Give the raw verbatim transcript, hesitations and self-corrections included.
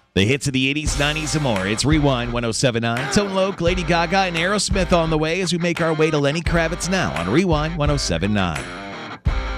The hits of the eighties, nineties, and more. It's Rewind one oh seven point nine. Tone Loc, Lady Gaga, and Aerosmith on the way as we make our way to Lenny Kravitz now on Rewind one oh seven point nine.